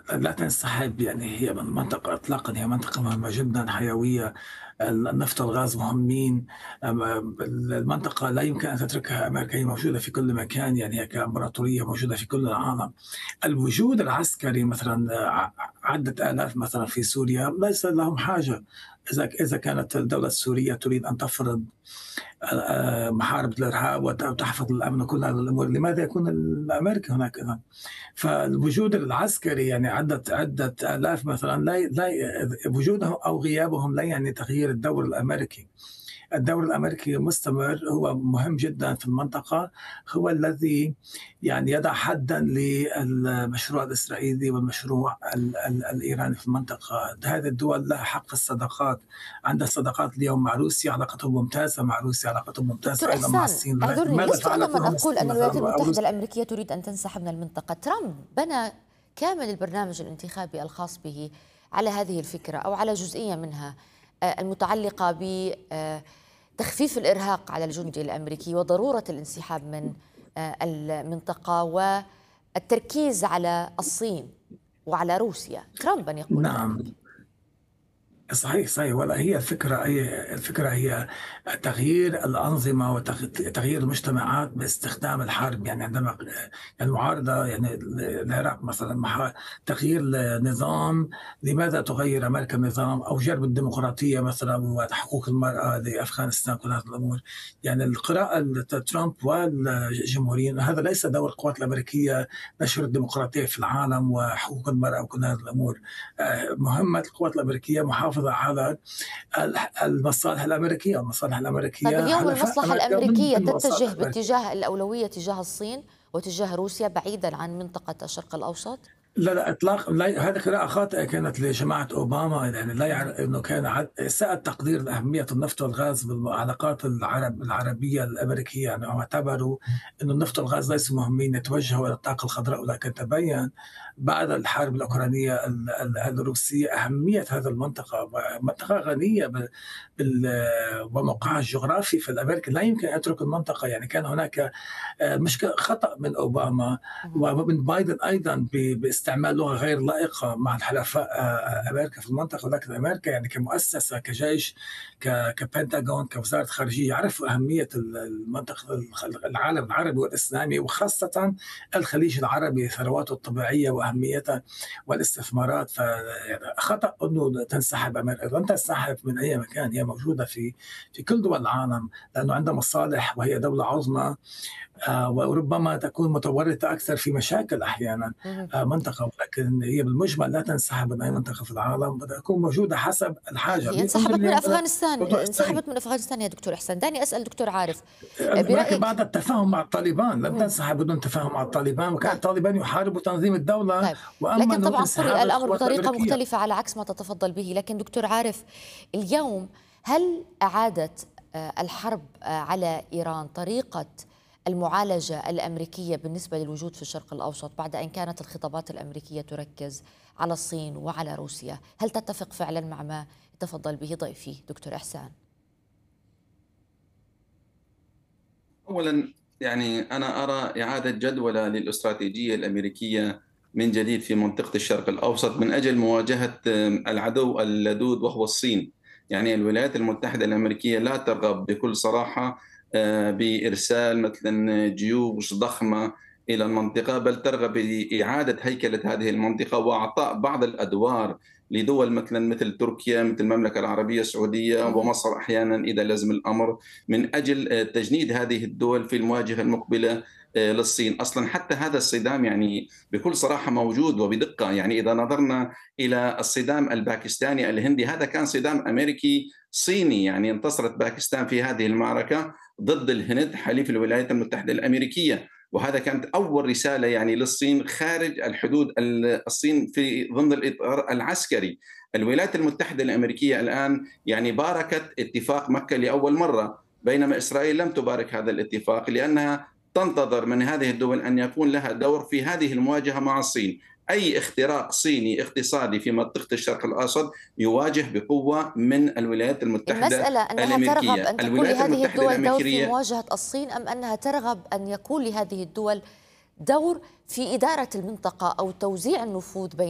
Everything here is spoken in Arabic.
لا تنسحب، يعني هي منطقة إطلاقًا، هي منطقة مهمة جدًا، حيوية، النفط والغاز مهمين. المنطقة لا يمكن أن تتركها أمريكا، هي موجودة في كل مكان، يعني هي كإمبراطورية موجودة في كل العالم. الوجود العسكري مثلًا عدة آلاف مثلًا في سوريا ليس لهم حاجة. إذا كانت الدولة السورية تريد أن تفرض محاربة الإرهاب وتحفظ الأمن وكل هذه الأمور، لماذا يكون الأمريكي هناك إذًا؟ فالوجود العسكري يعني عدة آلاف مثلًا لا وجودهم أو غيابهم لا يعني تغيير الدور الأمريكي. الدور الأمريكي مستمر، هو مهم جدًا في المنطقة، هو الذي يعني يضع حدًا للمشروع الإسرائيلي والمشروع الإيراني في المنطقة. هذه الدول لها حق في الصداقات، عندها صداقات اليوم مع روسيا، علاقتهم ممتازة مع روسيا، علاقتهم ممتازة دكتور أيضًا مع إحسان، الصين، ولكن اعذرني، ماذا لست أنا فعلت من لهم أقول الصين أن مثلًا الولايات أو المتحدة روسيا؟ الأمريكية تريد أن تنسحب من المنطقة. ترامب بنى كامل البرنامج الانتخابي الخاص به على هذه الفكرة أو على جزئية منها، المتعلقة بتخفيف الإرهاق على الجندي الأمريكي وضرورة الانسحاب من المنطقة والتركيز على الصين وعلى روسيا. ترامب من يقول نعم. ذلك. صحيح، صحيح. والله هي الفكرة هي تغيير الأنظمة تغيير المجتمعات باستخدام الحرب. يعني عندما المعارضة يعني العراق مثلًا تغيير النظام، لماذا تغير أمريكا النظام أو جلب الديمقراطية مثلًا وحقوق المرأة لأفغانستان، كل هذه الأمور. يعني القراءة ترامب والجمهوريين، هذا ليس دور القوات الأمريكية نشر الديمقراطية في العالم وحقوق المرأة وكل هذه الأمور. مهمة القوات الأمريكية محافظة على المصالح الأمريكية، المصالح طيب الأمريكية اليوم حلفاء المصلحة أمريكا الأمريكية من تتجه مصالح أمريكا. باتجاه الأولوية تجاه الصين وتجاه روسيا بعيدا عن منطقة الشرق الأوسط؟ لا، لا إطلاق، لا، هذه قراءة خاطئة كانت لجماعة أوباما، يعني لا يعرف إنه كان إساءة تقدير لأهمية النفط والغاز بالعلاقات العربية الأمريكية. يعني هم اعتبروا إنه النفط والغاز ليسوا مهمين، يتوجهوا إلى الطاقة الخضراء، ولكن تبين بعد الحرب الأوكرانية الروسية أهمية هذه المنطقة، منطقة غنية وموقعها الجغرافي في الأمريكا لا يمكن أن يترك المنطقة. يعني كان هناك مشكلة خطأ من أوباما مهم. ومن بايدن أيضًا باستعمال لغة غير لائقة مع الحلفاء أمريكا في المنطقة. ولكن أمريكا يعني كمؤسسة، كجيش، كبنتاغون، كوزارة خارجية، يعرفوا أهمية المنطقة، العالم العربي والإسلامي وخاصةً الخليج العربي، ثرواته الطبيعية وأهميتها والاستثمارات. خطأ إنه تنسحب أمريكا، لن تنسحب من أي مكان، هي موجودة في كل دول العالم، لأنه عندها مصالح وهي دولة عظمى. وربما تكون متورطة أكثر في مشاكل أحيانًا مهم. منطقة، ولكن هي بالمجمل لا تنسحب من أي منطقة في العالم، وتكون موجودة حسب الحاجة. هي انظر انسحبت من اليوم إلى أفغانستان، موضوع إسرائيل، انسحبت من أفغانستان يا دكتور إحسان. دعني أسأل دكتور عارف ولكن برأيك. بعد التفاهم مع الطالبان، لم مهم. تنسحب بدون تفاهم مع الطالبان، وكان طيب. الطالبان يحاربوا تنظيم الدولة طيب، لكن وأمنوا طبعا قرئ انسحاب الأمر القوات بطريقة الأمريكية. مختلفة على عكس ما تتفضل به. لكن دكتور عارف، اليوم هل أعادت الحرب على إيران طريقة المعالجة الأمريكية بالنسبة للوجود في الشرق الأوسط بعد أن كانت الخطابات الأمريكية تركز على الصين وعلى روسيا؟ هل تتفق فعلا مع ما تفضل به ضيفي دكتور إحسان؟ أولا، يعني أنا أرى إعادة جدولة للاستراتيجية الأمريكية من جديد في منطقة الشرق الأوسط من أجل مواجهة العدو اللدود وهو الصين. يعني الولايات المتحدة الأمريكية لا ترغب بكل صراحة بإرسال مثلا جيوش ضخمة إلى المنطقة، بل ترغب بإعادة هيكلة هذه المنطقة وإعطاء بعض الأدوار لدول مثل تركيا، مثل المملكة العربية السعودية مهم. ومصر أحيانا إذا لزم الأمر، من أجل تجنيد هذه الدول في المواجهة المقبلة للصين. أصلا حتى هذا الصدام يعني بكل صراحة موجود وبدقة. يعني إذا نظرنا إلى الصدام الباكستاني الهندي، هذا كان صدام أمريكي صيني. يعني انتصرت باكستان في هذه المعركة ضد الهند حليف الولايات المتحدة الأمريكية، وهذا كانت أول رسالة يعني للصين خارج الحدود الصين في ضمن الإطار العسكري. الولايات المتحدة الأمريكية الآن يعني باركت اتفاق مكة لأول مرة، بينما إسرائيل لم تبارك هذا الاتفاق لأنها تنتظر من هذه الدول أن يكون لها دور في هذه المواجهة مع الصين. أي اختراق صيني اقتصادي في منطقة الشرق الأوسط يواجه بقوة من الولايات المتحدة المسألة أنها ترغب الأمريكية. أن تكون الولايات لهذه المتحدة الدول دور في الأمريكية مواجهة الصين، أم أنها ترغب أن يكون لهذه الدول دور في إدارة المنطقة أو توزيع النفوذ بين